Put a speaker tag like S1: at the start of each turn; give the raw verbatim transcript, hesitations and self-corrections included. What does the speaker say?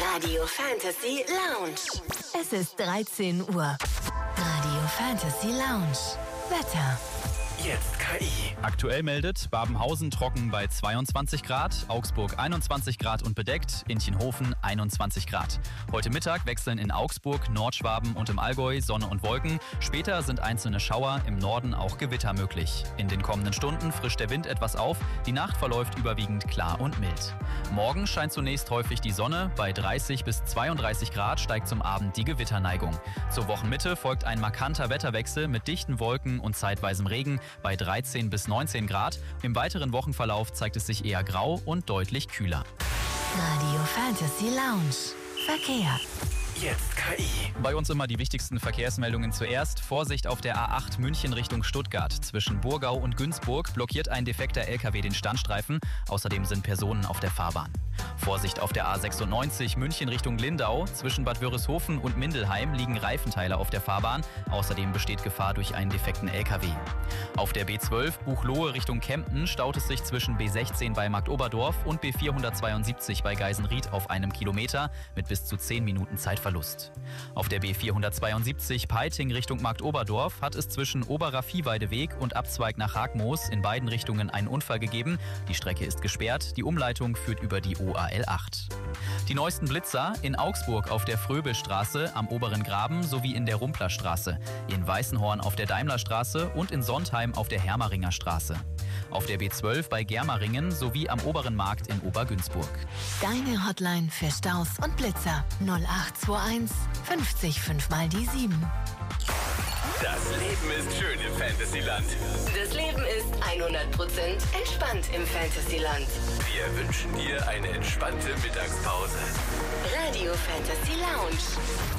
S1: Radio Fantasy Lounge.
S2: Es ist dreizehn Uhr. Radio Fantasy Lounge. Wetter.
S3: Jetzt K I.
S4: Aktuell meldet Babenhausen trocken bei zweiundzwanzig Grad, Augsburg einundzwanzig Grad und bedeckt, Intchenhofen einundzwanzig Grad. Heute Mittag wechseln in Augsburg, Nordschwaben und im Allgäu Sonne und Wolken. Später sind einzelne Schauer, im Norden auch Gewitter möglich. In den kommenden Stunden frischt der Wind etwas auf, die Nacht verläuft überwiegend klar und mild. Morgen scheint zunächst häufig die Sonne, bei dreißig bis zweiunddreißig Grad steigt zum Abend die Gewitterneigung. Zur Wochenmitte folgt ein markanter Wetterwechsel mit dichten Wolken und zeitweisem Regen bei dreizehn bis neunzehn Grad. Im weiteren Wochenverlauf zeigt es sich eher grau und deutlich kühler.
S2: Radio Fantasy Lounge. Verkehr.
S3: Jetzt K I.
S4: Bei uns immer die wichtigsten Verkehrsmeldungen zuerst. Vorsicht auf der A acht München Richtung Stuttgart. Zwischen Burgau und Günzburg blockiert ein defekter L K W den Standstreifen. Außerdem sind Personen auf der Fahrbahn. Vorsicht auf der A sechsundneunzig München Richtung Lindau. Zwischen Bad Wörishofen und Mindelheim liegen Reifenteile auf der Fahrbahn. Außerdem besteht Gefahr durch einen defekten L K W. Auf der B zwölf Buchloe Richtung Kempten staut es sich zwischen B sechzehn bei Marktoberdorf und B vierhundertzweiundsiebzig bei Geisenried auf einem Kilometer mit bis zu zehn Minuten Zeitverlust. Auf der B vierhundertzweiundsiebzig Peiting Richtung Marktoberdorf hat es zwischen Oberer Viehweideweg und Abzweig nach Hagmoos in beiden Richtungen einen Unfall gegeben. Die Strecke ist gesperrt, die Umleitung führt über die O A L acht. Die neuesten Blitzer in Augsburg auf der Fröbelstraße am Oberen Graben sowie in der Rumplerstraße, in Weißenhorn auf der Daimlerstraße und in Sondheim auf der Hermaringer Straße. Auf der B zwölf bei Germeringen sowie am Oberen Markt in Obergünzburg.
S2: Deine Hotline für Staus und Blitzer null acht zwei eins fünfzig fünf mal die sieben.
S3: Das Leben ist schön im Fantasyland.
S1: Das Leben ist hundert Prozent entspannt im Fantasyland.
S3: Wir wünschen dir eine entspannte Mittagspause.
S1: Radio Fantasy Lounge.